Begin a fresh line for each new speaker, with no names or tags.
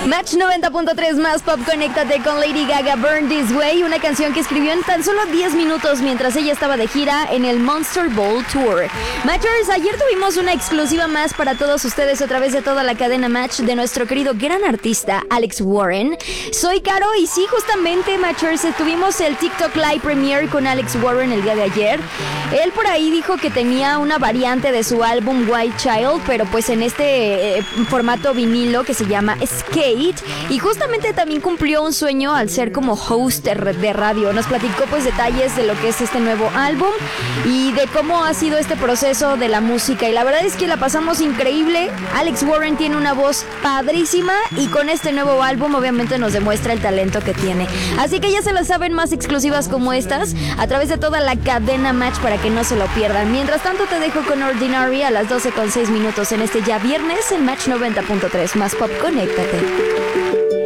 Match 90.3 más pop, conéctate con Lady Gaga, Burn This Way, una canción que escribió en tan solo 10 minutos mientras ella estaba de gira en el Monster Ball Tour. Matchers, ayer tuvimos una exclusiva más para todos ustedes a través de toda la cadena Match de nuestro querido gran artista Alex Warren. Soy Caro y sí, justamente Matchers, tuvimos el TikTok Live Premiere con Alex Warren el día de ayer. Él por ahí dijo que tenía una variante de su álbum White Child, pero pues en este formato vinilo que se llama Skate. Y justamente también cumplió un sueño al ser como host de radio. Nos platicó pues detalles de lo que es este nuevo álbum y de cómo ha sido este proceso de la música. Y la verdad es que la pasamos increíble. Alex Warren tiene una voz padrísima y con este nuevo álbum obviamente nos demuestra el talento que tiene. Así que ya se las saben, más exclusivas como estas a través de toda la cadena Match para que no se lo pierdan. Mientras tanto te dejo con Ordinary a las 12:06 en este ya viernes en Match 90.3 más pop, conéctate.